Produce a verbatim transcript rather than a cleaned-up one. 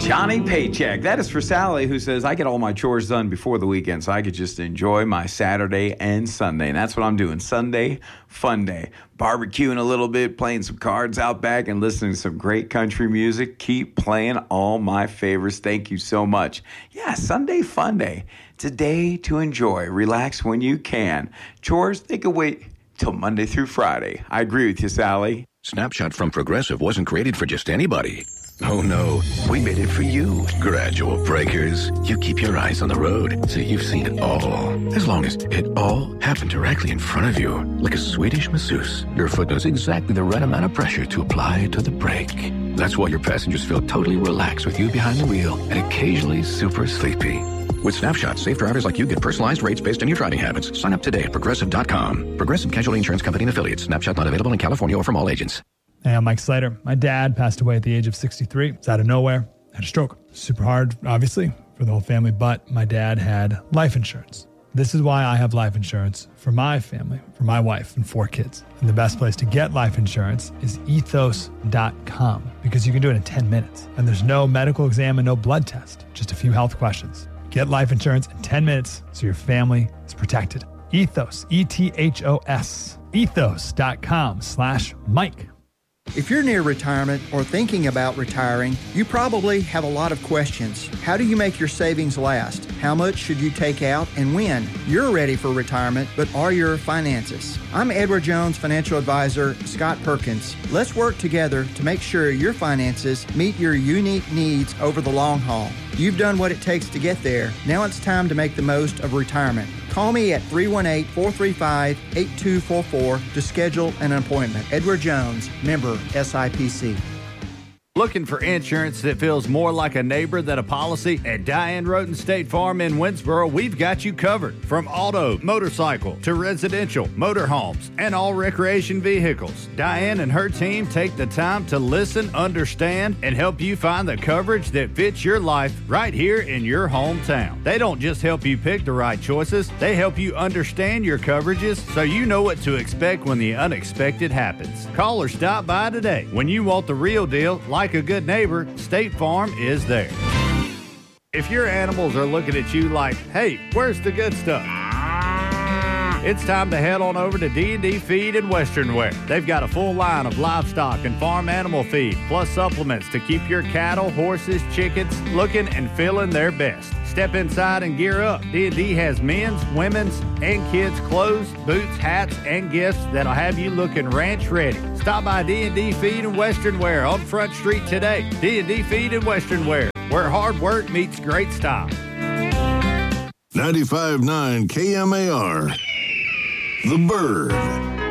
Johnny Paycheck. That is for Sally, who says, I get all my chores done before the weekend so I could just enjoy my Saturday and Sunday. And that's what I'm doing. Sunday, fun day. Barbecuing a little bit, playing some cards out back, and listening to some great country music. Keep playing all my favorites. Thank you so much. Yeah, Sunday, fun day. It's a day to enjoy. Relax when you can. Chores, they can wait till Monday through Friday. I agree with you, Sally. Snapshot from Progressive wasn't created for just anybody. Oh no, we made it for you. Gradual breakers. You keep your eyes on the road, so you've seen it all. As long as it all happened directly in front of you, like a Swedish masseuse, your foot knows exactly the right amount of pressure to apply to the brake. That's why your passengers feel totally relaxed with you behind the wheel and occasionally super sleepy. With Snapshot, safe drivers like you get personalized rates based on your driving habits. Sign up today at Progressive dot com. Progressive Casualty Insurance Company and Affiliates. Snapshot not available in California or from all agents. Hey, I'm Mike Slater. My dad passed away at the age of sixty-three. It's out of nowhere. Had a stroke. Super hard, obviously, for the whole family, but my dad had life insurance. This is why I have life insurance for my family, for my wife and four kids. And the best place to get life insurance is ethos dot com because you can do it in ten minutes. And there's no medical exam and no blood test, just a few health questions. Get life insurance in ten minutes so your family is protected. Ethos, E T H O S, ethos dot com slash Mike. If you're near retirement or thinking about retiring, you probably have a lot of questions. How do you make your savings last? How much should you take out and when? You're ready for retirement, but are your finances? I'm Edward Jones financial advisor, Scott Perkins. Let's work together to make sure your finances meet your unique needs over the long haul. You've done what it takes to get there. Now it's time to make the most of retirement. Call me at three one eight, four three five, eight two four four to schedule an appointment. Edward Jones, member S I P C. Looking for insurance that feels more like a neighbor than a policy? At Diane Roten State Farm in Winsboro, we've got you covered. From auto, motorcycle, to residential, motorhomes, and all recreation vehicles. Diane and her team take the time to listen, understand, and help you find the coverage that fits your life right here in your hometown. They don't just help you pick the right choices, they help you understand your coverages so you know what to expect when the unexpected happens. Call or stop by today. When you want the real deal, like a good neighbor, State Farm is there. If your animals are looking at you like, hey, where's the good stuff? It's time to head on over to D and D Feed and Western Wear. They've got a full line of livestock and farm animal feed, plus supplements to keep your cattle, horses, chickens looking and feeling their best. Step inside and gear up. D and D has men's, women's, and kids' clothes, boots, hats, and gifts that'll have you looking ranch ready. Stop by D and D Feed and Western Wear on Front Street today. D and D Feed and Western Wear, where hard work meets great style. ninety-five point nine K M A R. The Bird.